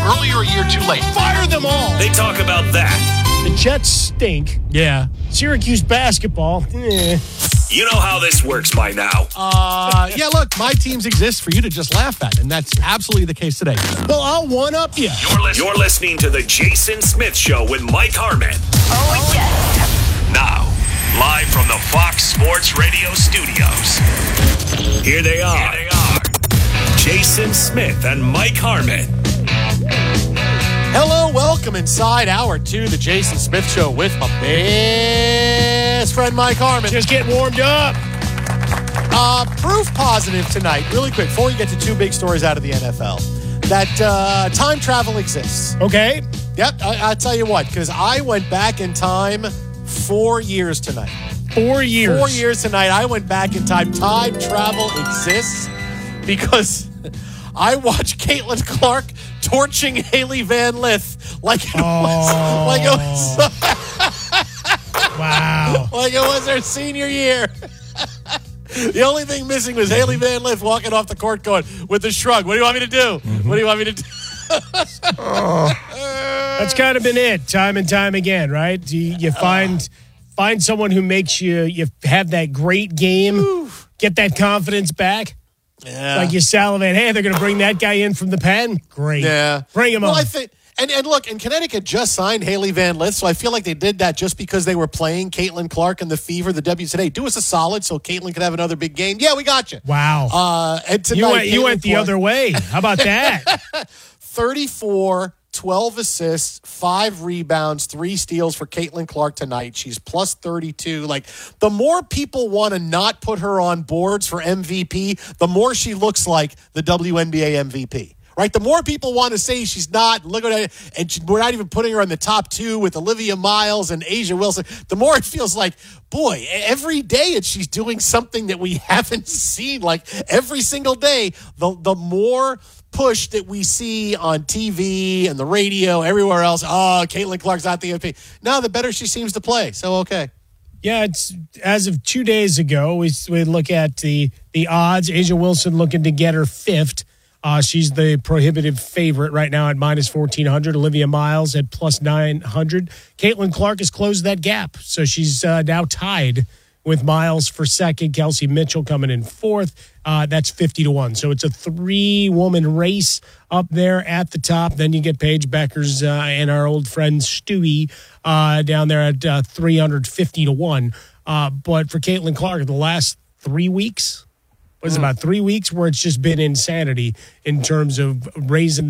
Early or a year too late. Fire them all. They talk about that. The Jets stink. Yeah. Syracuse basketball. You know how this works by now. Yeah, look, my teams exist for you to just laugh at, and that's absolutely the case today. Well, I'll one-up you. You're listening to The Jason Smith Show with Mike Harmon. Oh, yes. Now, live from the Fox Sports Radio studios. Here they are. Jason Smith and Mike Harmon. Hello, welcome inside Hour 2, The Jason Smith Show with my best friend Mike Harmon. Just getting warmed up. Proof positive tonight, really quick, before we get to two big stories out of the NFL, that time travel exists. Okay. Yep, I'll tell you what, because I went back in time 4 years tonight. 4 years. 4 years tonight, I went back in time. Time travel exists because I watched Caitlin Clark torching Haley Van Lith like it was Wow. like it was her senior year. The only thing missing was Haley Van Lith walking off the court going with a shrug. What do you want me to do? What do you want me to do? That's kind of been it, time and time again, right? You find someone who makes you have that great game, get that confidence back. Yeah. Like you salivate, hey, they're going to bring that guy in from the pen? Great. Yeah. Bring him on. I think, and look, and Connecticut just signed Haley Van Lith, so I feel like they did that just because they were playing Caitlin Clark and the Fever. The W said, hey, do us a solid so Caitlin could have another big game. Yeah, we got you. Wow. And tonight, You went the other way. How about that? 34, 12 assists, 5 rebounds, 3 steals for Caitlin Clark tonight. She's plus 32. Like, the more people want to not put her on boards for MVP, the more she looks like the WNBA MVP. Right? The more people want to say she's not, look at it, and we're not even putting her in the top 2 with Olivia Miles and A'ja Wilson, the more it feels like, boy, every day she's doing something that we haven't seen. Like, every single day, the more push that we see on TV and the radio, everywhere else, Caitlin Clark's not the MVP. No, the better she seems to play. So, okay. Yeah, it's as of 2 days ago, we look at the odds. A'ja Wilson looking to get her 5th. She's the prohibitive favorite right now at minus 1,400. Olivia Miles at plus 900. Caitlin Clark has closed that gap, so she's now tied with Miles for second. Kelsey Mitchell coming in 4th. That's 50-1. So it's a 3-woman race up there at the top. Then you get Paige Beckers and our old friend Stewie down there at 350-1. But for Caitlin Clark, the last 3 weeks, about 3 weeks where it's just been insanity in terms of raising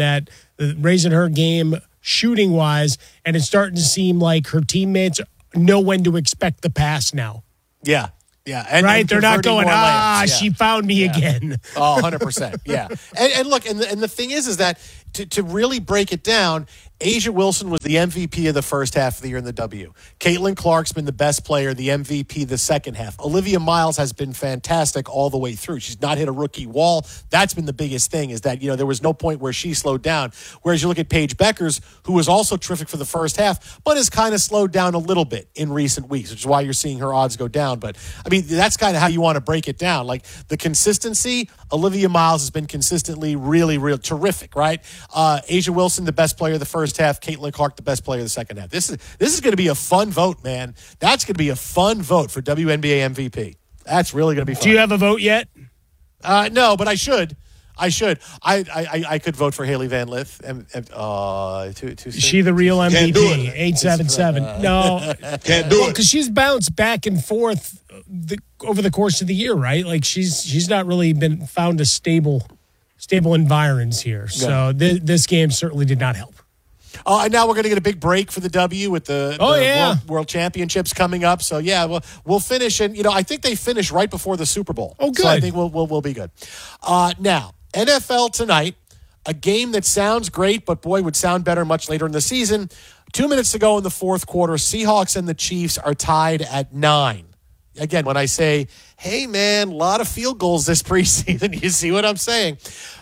her game shooting wise, and it's starting to seem like her teammates know when to expect the pass now. Yeah. Yeah. And, right? and they're not going, layups. she found me again. 100%. Yeah. And look, and the thing is that to really break it down, A'ja Wilson was the MVP of the first half of the year in the W. Caitlin Clark's been the best player, the MVP the second half. Olivia Miles has been fantastic all the way through. She's not hit a rookie wall. That's been the biggest thing, is that, there was no point where she slowed down. Whereas you look at Paige Beckers, who was also terrific for the first half, but has kind of slowed down a little bit in recent weeks, which is why you're seeing her odds go down. But, I mean, that's kind of how you want to break it down. Like, the consistency, Olivia Miles has been consistently really, really terrific, right? A'ja Wilson, the best player of the first half. Caitlin Clark, the best player of the second half. This is going to be a fun vote, man. That's going to be a fun vote for WNBA MVP. That's really going to be fun. Do you have a vote yet? No, but I should. I could vote for Haley Van Lith. Is she the real MVP? Can't do it. 877. No. Can't do it. Because she's bounced back and forth over the course of the year, right? Like, she's not really been found a stable environs here. So this game certainly did not help. And now we're going to get a big break for the W with the World Championships coming up. So, yeah, we'll finish. And, I think they finish right before the Super Bowl. Oh, good. So I think we'll be good. Now, NFL tonight, a game that sounds great, but, boy, would sound better much later in the season. 2 minutes to go in the fourth quarter, Seahawks and the Chiefs are tied at 9. Again, when I say, hey, man, a lot of field goals this preseason, you see what I'm saying?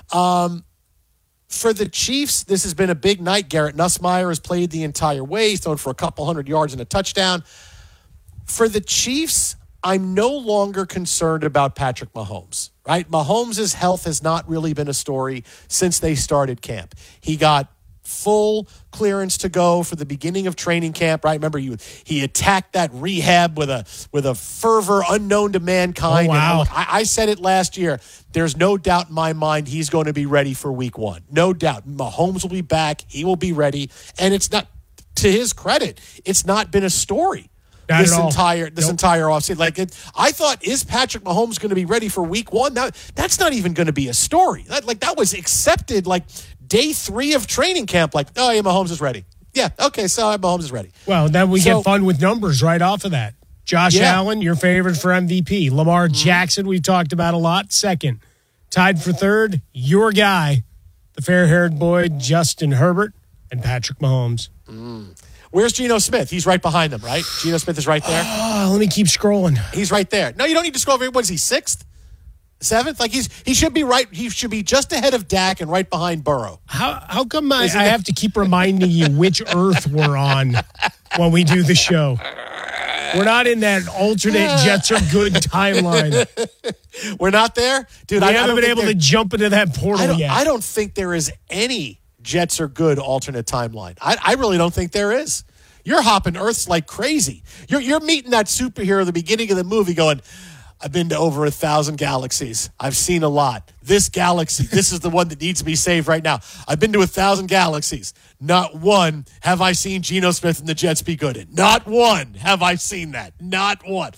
For the Chiefs, this has been a big night. Garrett Nussmeier has played the entire way. He's thrown for a couple hundred yards and a touchdown. For the Chiefs, I'm no longer concerned about Patrick Mahomes, right? Mahomes' health has not really been a story since they started camp. He got full clearance to go for the beginning of training camp, right? Remember, he attacked that rehab with a fervor unknown to mankind. Oh, wow. And I said it last year. There's no doubt in my mind he's going to be ready for week 1. No doubt. Mahomes will be back. He will be ready. And it's not, to his credit, it's not been a story. Not This at all. entire Nope. offseason, I thought, is Patrick Mahomes going to be ready for week 1? That's not even going to be a story. That was accepted day 3 of training camp. Oh yeah, Mahomes is ready. Yeah, okay, so Mahomes is ready. Well, then we get fun with numbers right off of that. Josh Allen, your favorite for MVP. Lamar Jackson, we've talked about a lot. Second. Tied for third, your guy, the fair-haired boy, Justin Herbert, and Patrick Mahomes. Where's Geno Smith? He's right behind them, right? Geno Smith is right there. Let me keep scrolling. He's right there. No, you don't need to scroll over. What is he, 6th? 7th? He should be right. He should be just ahead of Dak and right behind Burrow. How come I have to keep reminding you which Earth we're on when we do the show? We're not in that alternate Jets are good timeline. We're not there? Dude, We I haven't don't been think able to jump into that portal yet. I don't think there is any Jets are good alternate timeline. I really don't think there is. You're hopping Earths like crazy. You're meeting that superhero at the beginning of the movie going, I've been to over 1,000 galaxies. I've seen a lot. This galaxy, this is the one that needs to be saved right now. I've been to 1,000 galaxies. Not one have I seen Geno Smith and the Jets be good in. Not one have I seen that. Not one.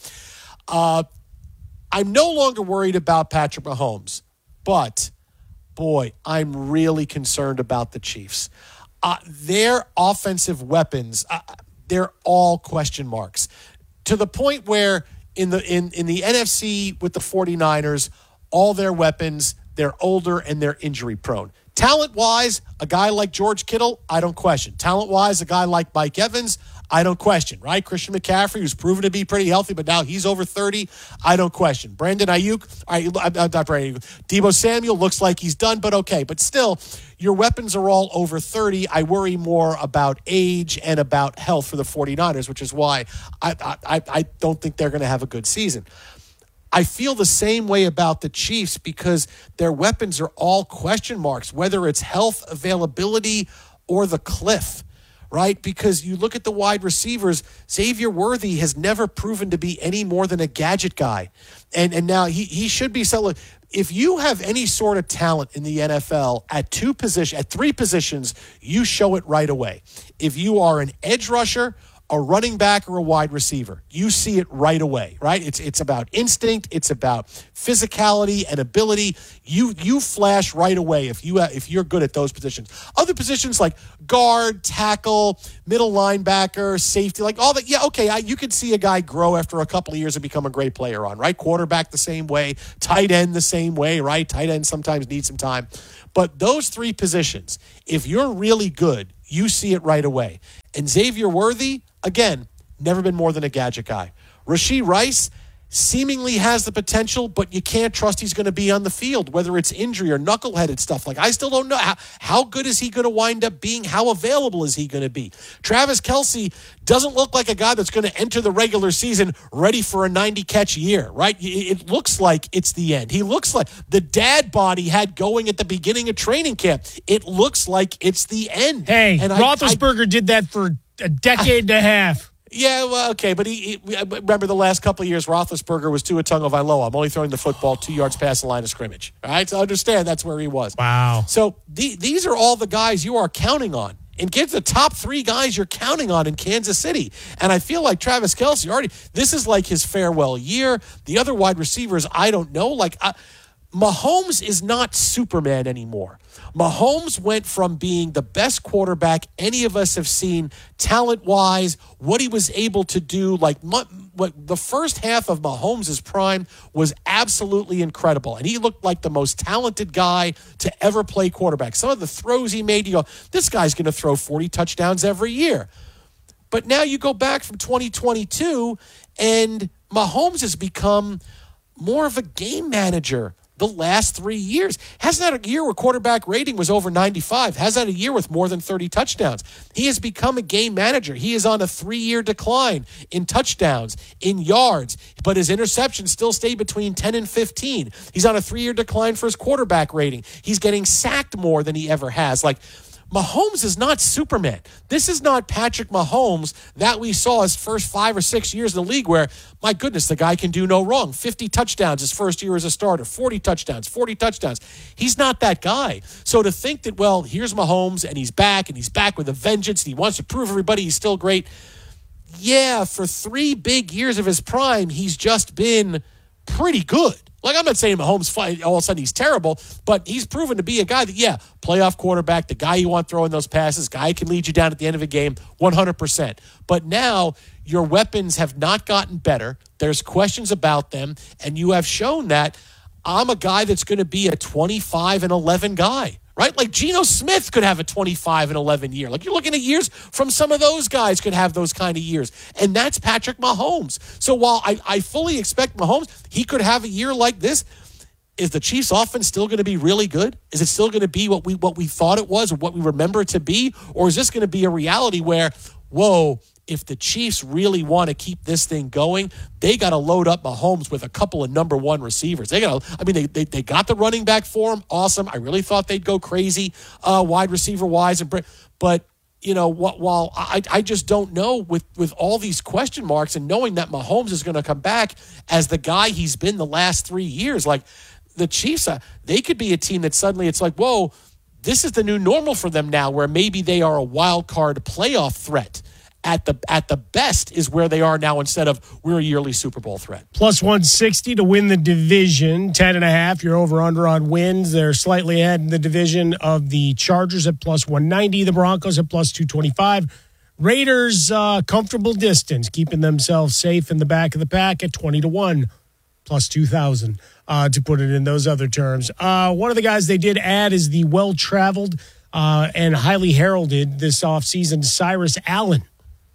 I'm no longer worried about Patrick Mahomes, but boy, I'm really concerned about the Chiefs. Their offensive weapons, they're all question marks to the point where in the NFC with the 49ers, all their weapons, they're older and they're injury prone. Talent-wise, a guy like George Kittle, I don't question. Talent-wise, a guy like Mike Evans, I don't question, right? Christian McCaffrey, who's proven to be pretty healthy, but now he's over 30, I don't question. Brandon Ayuk, not Brandon Ayuk, Deebo Samuel looks like he's done, but okay. But still, your weapons are all over 30. I worry more about age and about health for the 49ers, which is why I don't think they're going to have a good season. I feel the same way about the Chiefs because their weapons are all question marks, whether it's health, availability, or the cliff, right? Because you look at the wide receivers, Xavier Worthy has never proven to be any more than a gadget guy. And now he should be selling. If you have any sort of talent in the NFL at 3 positions, you show it right away. If you are an edge rusher, a running back, or a wide receiver, you see it right away, right? It's about instinct, it's about physicality and ability. You flash right away if you're good at those positions. Other positions like guard, tackle, middle linebacker, safety, like all that. Yeah, okay, you could see a guy grow after a couple of years and become a great player on, right? Quarterback the same way, tight end the same way, right? Tight end sometimes needs some time. But those 3 positions, if you're really good, you see it right away. And Xavier Worthy, again, never been more than a gadget guy. Rashee Rice seemingly has the potential, but you can't trust he's going to be on the field, whether it's injury or knuckleheaded stuff. I still don't know how good is he going to wind up being? How available is he going to be? Travis Kelce doesn't look like a guy that's going to enter the regular season ready for a 90-catch year, right? It looks like it's the end. He looks like the dad bod he had going at the beginning of training camp. It looks like it's the end. Hey, and Roethlisberger did that for a decade and a half. Yeah, well, okay, but he remember the last couple of years, Roethlisberger was Tua Tagovailoa. I'm only throwing the football 2 yards past the line of scrimmage. All right, so I understand that's where he was. Wow. So these are all the guys you are counting on. And get the top 3 guys you're counting on in Kansas City. And I feel like Travis Kelce this is like his farewell year. The other wide receivers, I don't know. Mahomes is not Superman anymore. Mahomes went from being the best quarterback any of us have seen talent-wise, what he was able to do. The first half of Mahomes' prime was absolutely incredible. And he looked like the most talented guy to ever play quarterback. Some of the throws he made, you go, this guy's going to throw 40 touchdowns every year. But now you go back from 2022, and Mahomes has become more of a game manager the last 3 years. Hasn't had a year where quarterback rating was over 95. Hasn't had a year with more than 30 touchdowns. He has become a game manager. He is on a 3-year decline in touchdowns, in yards, but his interceptions still stay between 10 and 15. He's on a 3-year decline for his quarterback rating. He's getting sacked more than he ever has. Mahomes is not Superman. This is not Patrick Mahomes that we saw his first 5 or 6 years in the league where, my goodness, the guy can do no wrong. 50 touchdowns his first year as a starter, 40 touchdowns. He's not that guy. So to think that, well, here's Mahomes and he's back with a vengeance and he wants to prove everybody he's still great. Yeah, for 3 big years of his prime, he's just been pretty good. Like, I'm not saying Mahomes all of a sudden he's terrible, but he's proven to be a guy that, playoff quarterback, the guy you want throwing those passes, guy who can lead you down at the end of a game, 100%. But now your weapons have not gotten better. There's questions about them, and you have shown that I'm a guy that's going to be a 25-11 guy. Right? Like Geno Smith could have a 25-11 year. Like you're looking at years from some of those guys could have those kind of years. And that's Patrick Mahomes. So while I fully expect Mahomes, he could have a year like this. Is the Chiefs offense still going to be really good? Is it still going to be what we thought it was or what we remember it to be? Or is this going to be a reality where, whoa, if the Chiefs really want to keep this thing going, they got to load up Mahomes with a couple of number one receivers. They got the running back for him. Awesome. I really thought they'd go crazy wide receiver wise. But, you know, while I just don't know with all these question marks and knowing that Mahomes is going to come back as the guy he's been the last 3 years, like the Chiefs, they could be a team that suddenly it's like, whoa, this is the new normal for them now where maybe they are a wild card playoff threat. At the best is where they are now instead of we're a yearly Super Bowl threat. Plus 160 to win the division, 10.5. You're over-under on wins. They're slightly ahead in the division of the Chargers at plus 190. The Broncos at plus 225. Raiders, comfortable distance, keeping themselves safe in the back of the pack at 20-1, plus 2,000 to put it in those other terms. One of the guys they did add is the well-traveled and highly heralded this offseason, Cyrus Allen.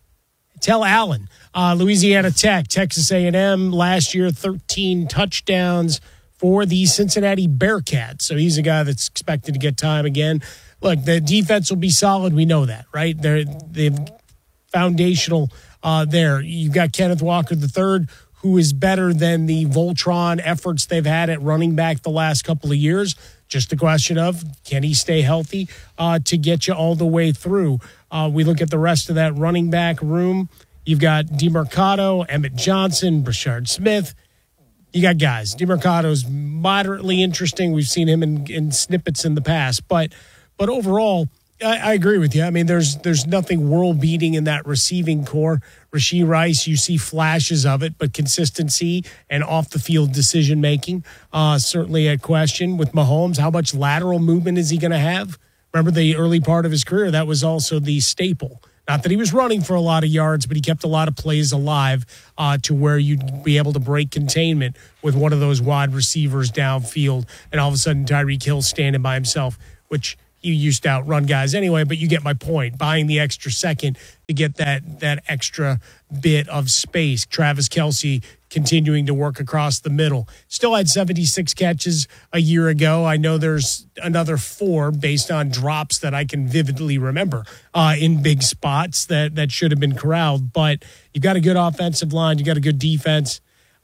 Tell Allen, Louisiana Tech, Texas A&M, last year 13 touchdowns for the Cincinnati Bearcats. So he's a guy that's expected to get time again. Look, the defense will be solid. We know that, right? They've foundational there. You've got Kenneth Walker III, who is better than the Voltron efforts they've had at running back the last couple of years. Just a question of, can he stay healthy to get you all the way through? We look at the rest of that running back room. You've got DeMercado, Emmett Johnson, Brashard Smith. You got guys. DeMercado's moderately interesting. We've seen him in snippets in the past. But overall, I agree with you. I mean, there's nothing world-beating in that receiving core. Rashee Rice, you see flashes of it, but consistency and off-the-field decision-making, certainly a question. With Mahomes, how much lateral movement is he going to have? Remember the early part of his career, that was also the staple. Not that he was running for a lot of yards, but he kept a lot of plays alive to where you'd be able to break containment with one of those wide receivers downfield, and all of a sudden Tyreek Hill standing by himself, which he used to outrun guys anyway, but you get my point. Buying the extra second to get that extra bit of space. Travis Kelce continuing to work across the middle. Still had 76 catches a year ago. I know there's another 4 based on drops that I can vividly remember in big spots that should have been corralled. But you got a good offensive line. You got a good defense.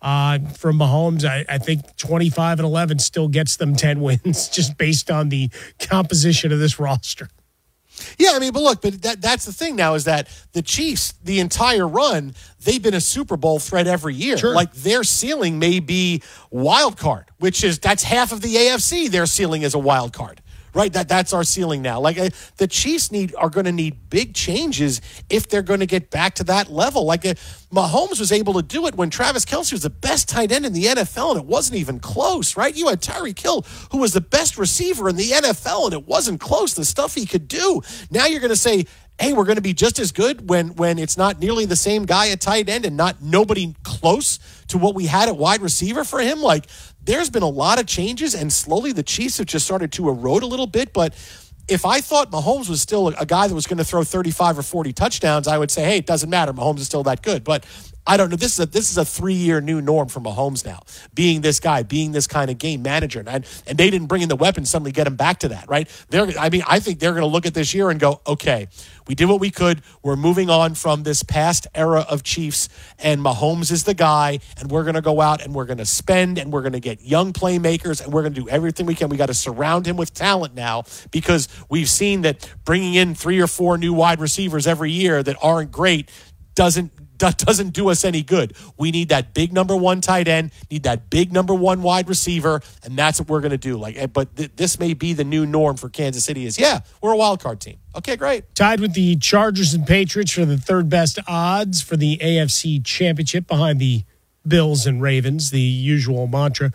From Mahomes, I think 25-11 still gets them 10 wins just based on the composition of this roster. Yeah, I mean, but that's the thing now is that the Chiefs, the entire run, they've been a Super Bowl threat every year. Sure. Like their ceiling may be wild card, that's half of the AFC. Their ceiling is a wild card. Right, that's our ceiling now. Like the Chiefs are going to need big changes if they're going to get back to that level. Like Mahomes was able to do it when Travis Kelce was the best tight end in the NFL, and it wasn't even close. Right, you had Tyreek Hill, who was the best receiver in the NFL, and it wasn't close. The stuff he could do. Now you're going to say, hey, we're going to be just as good when it's not nearly the same guy at tight end and not nobody close to what we had at wide receiver for him. Like, there's been a lot of changes, and slowly the Chiefs have just started to erode a little bit. But if I thought Mahomes was still a guy that was going to throw 35 or 40 touchdowns, I would say, hey, it doesn't matter. Mahomes is still that good. But I don't know. This is a 3-year new norm for Mahomes now, being this guy, being this kind of game manager. And they didn't bring in the weapons, suddenly get him back to that, right? I think they're going to look at this year and go, okay, we did what we could. We're moving on from this past era of Chiefs, and Mahomes is the guy, and we're going to go out and we're going to spend, and we're going to get young playmakers, and we're going to do everything we can. We got to surround him with talent now, because we've seen that bringing in 3 or 4 new wide receivers every year that aren't great doesn't do us any good. We need that big number 1 tight end, need that big number 1 wide receiver, and that's what we're going to do. But this may be the new norm for Kansas City is, we're a wild card team. Okay, great. Tied with the Chargers and Patriots for the third best odds for the AFC Championship behind the Bills and Ravens, the usual mantra.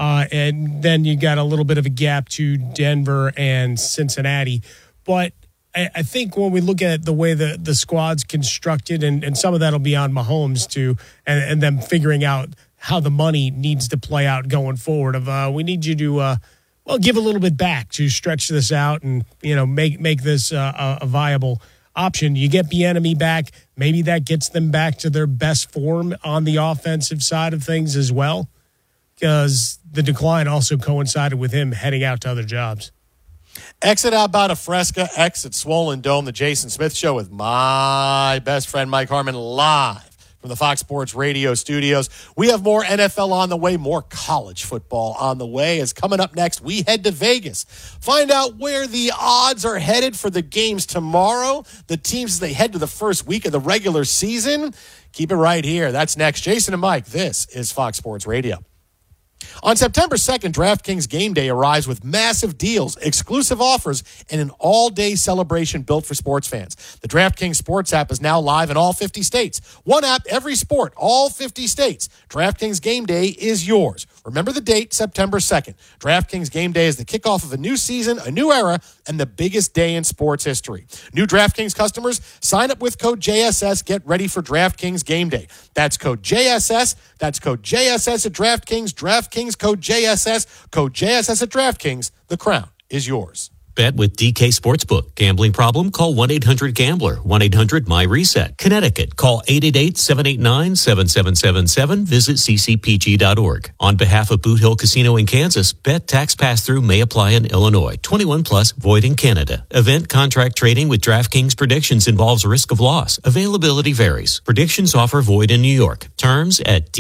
And then you got a little bit of a gap to Denver and Cincinnati. But I think when we look at the way the squad's constructed, and some of that will be on Mahomes too, and them figuring out how the money needs to play out going forward. We need you to give a little bit back to stretch this out and make this a viable option. You get Bieniemy back, maybe that gets them back to their best form on the offensive side of things as well, because the decline also coincided with him heading out to other jobs. Exit Outbound of Fresca, exit Swollen Dome, the Jason Smith Show with my best friend Mike Harmon live from the Fox Sports Radio studios. We have more NFL on the way, more college football on the way. As coming up next, we head to Vegas. Find out where the odds are headed for the games tomorrow, the teams as they head to the first week of the regular season. Keep it right here. That's next. Jason and Mike, this is Fox Sports Radio. On September 2nd, DraftKings Game Day arrives with massive deals, exclusive offers, and an all-day celebration built for sports fans. The DraftKings Sports app is now live in all 50 states. One app, every sport, all 50 states. DraftKings Game Day is yours. Remember the date, September 2nd. DraftKings Game Day is the kickoff of a new season, a new era, and the biggest day in sports history. New DraftKings customers, sign up with code JSS. Get ready for DraftKings Game Day. That's code JSS. That's code JSS at DraftKings. DraftKings code JSS. Code JSS at DraftKings. The crown is yours. Bet with DK Sportsbook. Gambling problem? Call 1-800-GAMBLER. 1-800-MY-RESET. Connecticut. Call 888-789-7777. Visit ccpg.org. On behalf of Boot Hill Casino in Kansas, bet tax pass-through may apply in Illinois. 21 plus, void in Canada. Event contract trading with DraftKings predictions involves risk of loss. Availability varies. Predictions offer void in New York. Terms at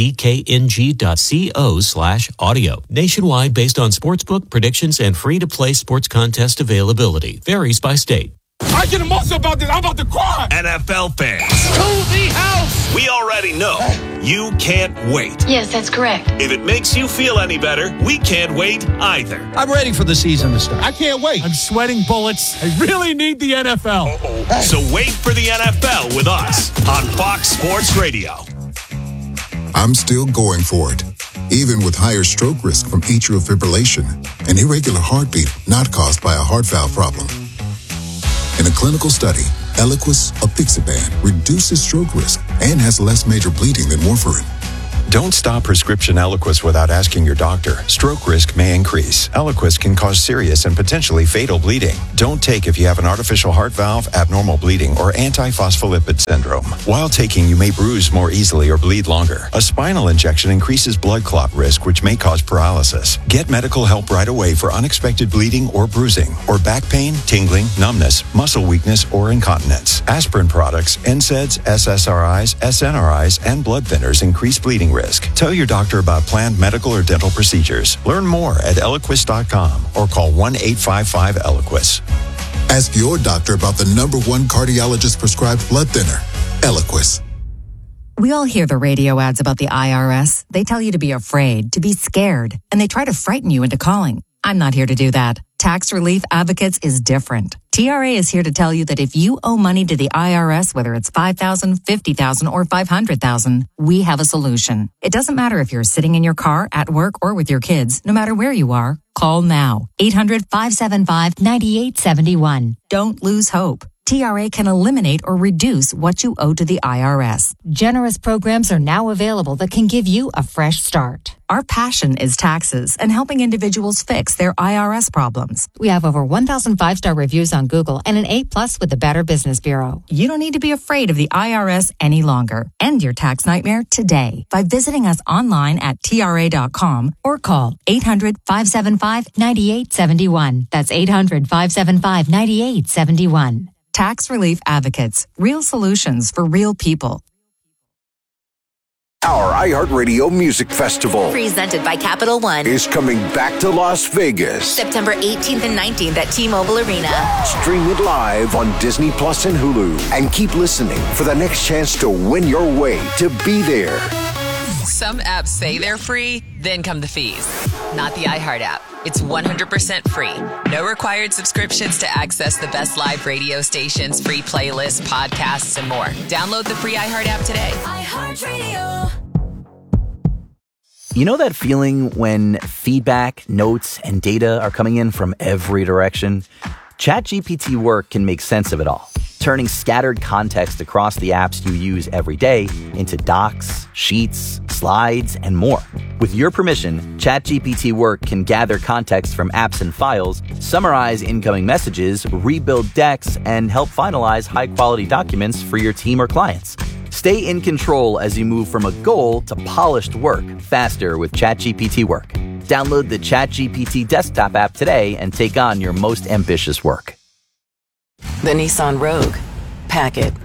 dkng.co/audio. Nationwide based on sportsbook predictions and free-to-play sports contest availability. Varies by state. I get emotional about this. I'm about to cry. NFL fans. To the house. We already know you can't wait. Yes, that's correct. If it makes you feel any better, we can't wait either. I'm ready for the season to start. I can't wait. I'm sweating bullets. I really need the NFL. So wait for the NFL with us on Fox Sports Radio. I'm still going for it, even with higher stroke risk from atrial fibrillation, an irregular heartbeat not caused by a heart valve problem. In a clinical study, Eliquis apixaban reduces stroke risk and has less major bleeding than warfarin. Don't stop prescription Eliquis without asking your doctor. Stroke risk may increase. Eliquis can cause serious and potentially fatal bleeding. Don't take if you have an artificial heart valve, abnormal bleeding, or antiphospholipid syndrome. While taking, you may bruise more easily or bleed longer. A spinal injection increases blood clot risk, which may cause paralysis. Get medical help right away for unexpected bleeding or bruising, or back pain, tingling, numbness, muscle weakness, or incontinence. Aspirin products, NSAIDs, SSRIs, SNRIs, and blood thinners increase bleeding risk. Tell your doctor about planned medical or dental procedures. Learn more at Eliquis.com or call 1-855-ELIQUIS. Ask your doctor about the #1 cardiologist prescribed blood thinner, Eliquis. We all hear the radio ads about the IRS. They tell you to be afraid, to be scared, and they try to frighten you into calling. I'm not here to do that. Tax Relief Advocates is different. TRA is here to tell you that if you owe money to the IRS, whether it's $5,000, $50,000, or $500,000, we have a solution. It doesn't matter if you're sitting in your car, at work, or with your kids. No matter where you are, call now. 800-575-9871. Don't lose hope. TRA can eliminate or reduce what you owe to the IRS. Generous programs are now available that can give you a fresh start. Our passion is taxes and helping individuals fix their IRS problems. We have over 1,000 5-star reviews on Google and an A+ with the Better Business Bureau. You don't need to be afraid of the IRS any longer. End your tax nightmare today by visiting us online at TRA.com or call 800-575-9871. That's 800-575-9871. Tax Relief Advocates. Real solutions for real people. Our iHeartRadio Music Festival, presented by Capital One, is coming back to Las Vegas. September 18th and 19th at T-Mobile Arena. Stream it live on Disney Plus and Hulu. And keep listening for the next chance to win your way to be there. Some apps say they're free, then come the fees. Not the iHeart app. It's 100% free. No required subscriptions to access the best live radio stations, free playlists, podcasts, and more. Download the free iHeart app today. iHeartRadio. You know that feeling when feedback, notes, and data are coming in from every direction? ChatGPT Work can make sense of it all, turning scattered context across the apps you use every day into docs, sheets, slides, and more. With your permission, ChatGPT Work can gather context from apps and files, summarize incoming messages, rebuild decks, and help finalize high-quality documents for your team or clients. Stay in control as you move from a goal to polished work faster with ChatGPT Work. Download the ChatGPT desktop app today and take on your most ambitious work. The Nissan Rogue. Pack it.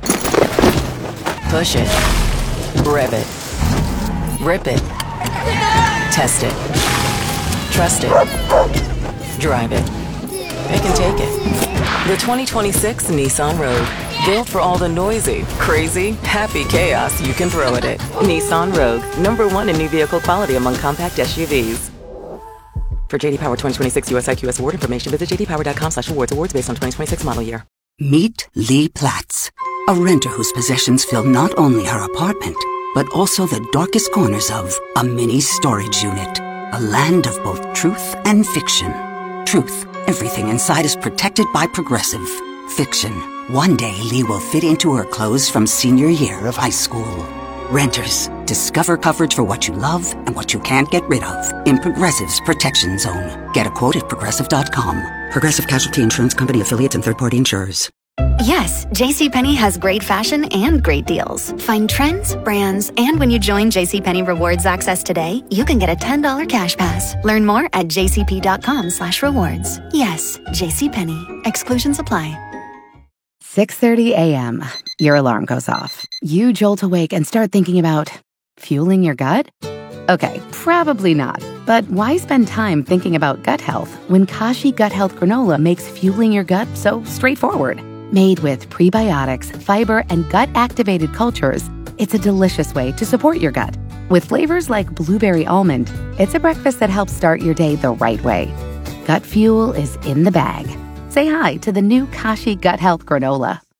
Push it. Rev it. Rip it. Test it. Trust it. Drive it. They can take it. The 2026 Nissan Rogue. Built for all the noisy, crazy, happy chaos you can throw at it. Nissan Rogue. #1 in new vehicle quality among compact SUVs. For JD Power 2026 US IQS award information, visit jdpower.com/awards. Awards based on 2026 model year. Meet Lee Platts, a renter whose possessions fill not only her apartment, but also the darkest corners of a mini storage unit. A land of both truth and fiction. Truth, everything inside is protected by Progressive. Fiction, one day Lee will fit into her clothes from senior year of high school. Renters, discover coverage for what you love and what you can't get rid of in Progressive's Protection Zone. Get a quote at Progressive.com. Progressive Casualty Insurance Company, affiliates, and third-party insurers. Yes, JCPenney has great fashion and great deals. Find trends, brands, and when you join JCPenney Rewards Access today, you can get a $10 cash pass. Learn more at jcp.com/rewards. Yes, JCPenney. Exclusions apply. 6:30 a.m. Your alarm goes off. You jolt awake and start thinking about fueling your gut? Okay, probably not. But why spend time thinking about gut health when Kashi Gut Health Granola makes fueling your gut so straightforward? Made with prebiotics, fiber, and gut-activated cultures, it's a delicious way to support your gut. With flavors like blueberry almond, it's a breakfast that helps start your day the right way. Gut fuel is in the bag. Say hi to the new Kashi Gut Health Granola.